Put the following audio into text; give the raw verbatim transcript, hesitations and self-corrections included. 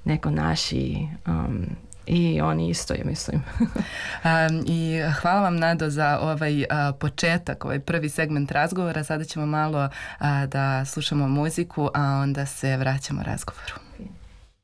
neko naši um, i oni isto je, mislim. um, I hvala vam, Nado, za ovaj uh, početak, ovaj prvi segment razgovora. Sada ćemo malo uh, da slušamo muziku, a onda se vraćamo razgovoru.